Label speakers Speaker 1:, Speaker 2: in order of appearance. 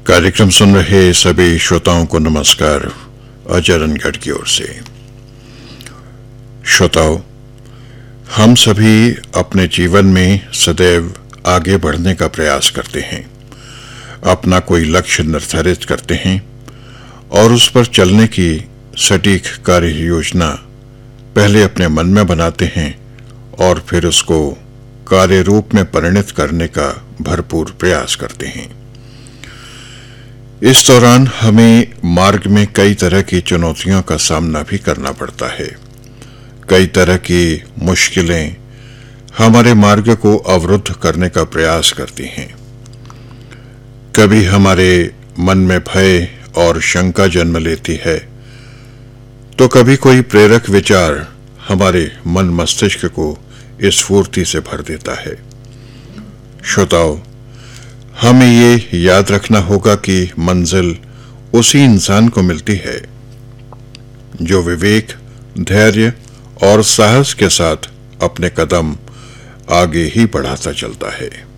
Speaker 1: कार्यक्रम सुन रहे सभी श्रोताओं को नमस्कार अजरनगढ़ की ओर से। श्रोताओं, हम सभी अपने जीवन में सदैव आगे बढ़ने का प्रयास करते हैं, अपना कोई लक्ष्य निर्धारित करते हैं और उस पर चलने की सटीक कार्य योजना पहले अपने मन में बनाते हैं और फिर उसको कार्य रूप में परिणत करने का भरपूर प्रयास करते हैं। इस दौरान हमें मार्ग में कई तरह की चुनौतियों का सामना भी करना पड़ता है। कई तरह की मुश्किलें हमारे मार्ग को अवरुद्ध करने का प्रयास करती हैं। कभी हमारे मन में भय और शंका जन्म लेती है, तो कभी कोई प्रेरक विचार हमारे मन मस्तिष्क को स्फूर्ति से भर देता है। श्रोताओं, हमें ये याद रखना होगा कि मंजिल उसी इंसान को मिलती है जो विवेक, धैर्य और साहस के साथ अपने कदम आगे ही बढ़ाता चलता है।